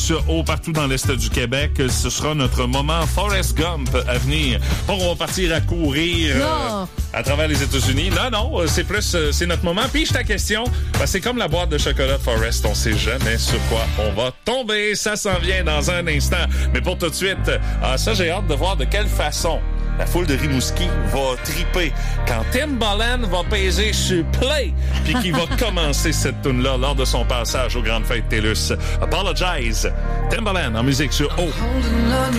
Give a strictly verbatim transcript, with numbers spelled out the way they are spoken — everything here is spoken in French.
sur O partout dans l'Est du Québec. Ce sera notre moment Forrest Gump à venir. Bon, on va partir à courir euh, à travers les États-Unis. Non, non, c'est plus, euh, c'est notre moment. Pige ta question. Ben, c'est comme la boîte de chocolat de Forrest. On sait jamais sur quoi on va tomber. Ça s'en vient dans un instant. Mais pour tout de suite, ah, ça, j'ai hâte de voir de quelle façon la foule de Rimouski va triper quand Timbaland va peser sur play puis qu'il va commencer cette tune-là lors de son passage aux grandes fêtes TELUS. Apologize. Timbaland en musique sur O.